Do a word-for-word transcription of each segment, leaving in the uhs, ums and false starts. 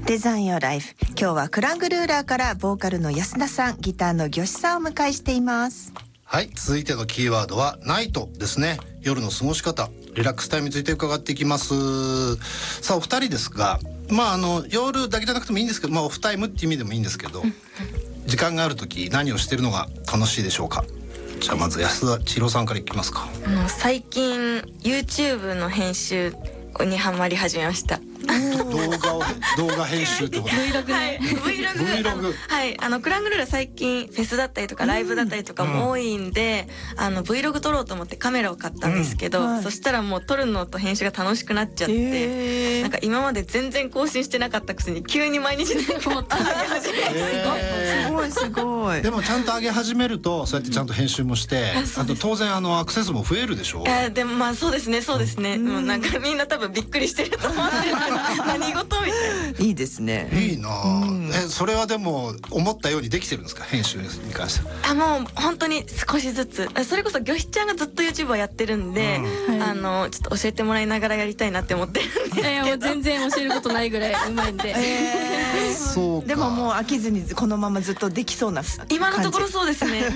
デザインヨーライフ。今日はクラングルーラーからボーカルの安田さん、ギターの魚志さんをお迎えしています。 はい、続いてのキーワードはナイトですね。夜の過ごし方、リラックスタイムについて伺っていきます。さあお二人ですが、まああの夜だけじゃなくてもいいんですけど、まあオフタイムっていう意味でもいいんですけど、時間がある時何をしてるのが楽しいでしょうか。じゃあまず安田千尋さんからいきますか。 あの最近 YouTube の編集にハマり始めました。 動画を動画編集ってこと。 Vlog ね。はい、Vlog。はい、あのクラングルーラ最近フェスだったりとかライブだったりとかも多いんで、うん、あの Vlog 撮ろうと思ってカメラを買ったんですけど、うんはい、そしたらもう撮るのと編集が楽しくなっちゃって、えー、なんか今まで全然更新してなかったくせに急に毎日なんかもっと上げ始めて、 えー、すごいすごい。 でもちゃんと上げ始めるとそうやってちゃんと編集もして、うん、あと当然あのアクセスも増えるでしょ。 えー、でもまあそうですねそうですね。うん、もうなんかみんな多分びっくりしてると思うんですけど何事みたいな。 いいですね。 いいな、うん、えそれはでも思ったようにできてるんですか、編集に関しては。 あもう本当に少しずつ、それこそ魚七ちゃんがずっと YouTube をやってるんで、うん、あのちょっと教えてもらいながらやりたいなって思ってるんですけど、えー、もう全然教えることないぐらいうまいんで、 えー、そうか。でももう飽きずにこのままずっとできそうな感じ。 今のところそうですね、はい、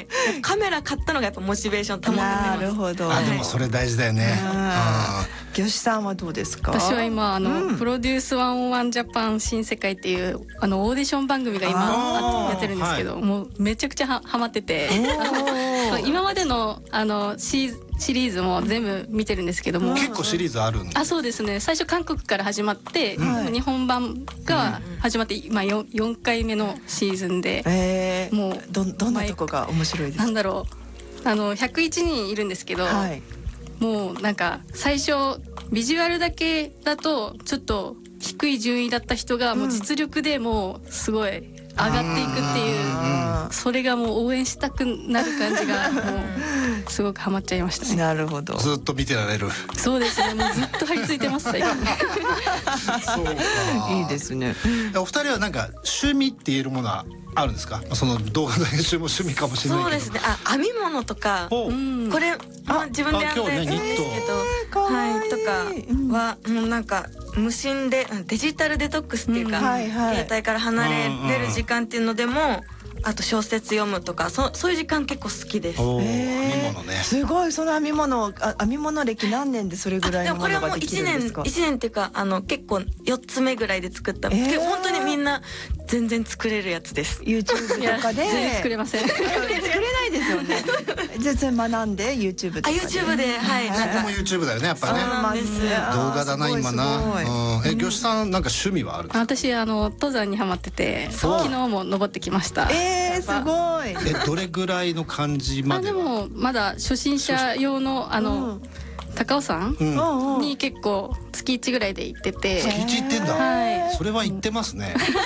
カメラ買ったのがやっぱモチベーション保ってます。 なるほど。 あでもそれ大事だよね。 魚七さんはどうですか。 私は今あの、うん、プロデュースワンオンワンジャパン新世界っていうあのオーディション番組が今やってるんですけど、はい、もうめちゃくちゃはハマってて今までのあのシーシリーズも全部見てるんですけども、 結構シリーズあるんで。 あそうですね。最初韓国から始まって、うん、日本版が始まって、まあ、よんかいめのシーズンで、 えー、もう ど, どんなとこが面白いですか。 なんだろう、あのひゃくいちにんいるんですけど、はい、もうなんか最初ビジュアルだけだとちょっと低い順位だった人がもう実力でもうすごい上がっていくっていう、うん、それがもう応援したくなる感じがもうすごくハマっちゃいましたね。 なるほど。 ずっと見てられる。 そうですね。もうずっと張り付いてます最近。 そうか。 いいですね。 お二人はなんか趣味って言えるものはあるんですか。その動画の編集も趣味かもしれないけど。 そうですね。あ編み物とか、うん、これまあ自分でやったやつなんですけど、はいとかはもうなんか無心でデジタルデトックスっていうか、うんはいはい、携帯から離れれる時間っていうのでも、あと小説読むとか そ, そういう時間結構好きです。 編み物ね。 すごい。その編み物あ編み物歴何年でそれぐらいのものができるんですか。 でもこれはもういちねんいちねんっていうかあの結構よっつめぐらいで作った、えー、本当にみんな全然作れるやつです。 YouTube とかで全然作れません。 作れないですよね。全然学んで YouTube とかで。 あ YouTube ではい。 そこも YouTube だよねやっぱね。 そうなんです。 動画だな今な。うん、え魚七さんなんか趣味はあるんですか。 私あの登山にハマってて昨日も登ってきました。 えー、すごい。 えどれぐらいの感じまでは。 あでもまだ初心者用のあの、うん、高尾山、うん、に結構月いちぐらいで行ってて。 月いち行ってんだ。はい。それは行ってますね。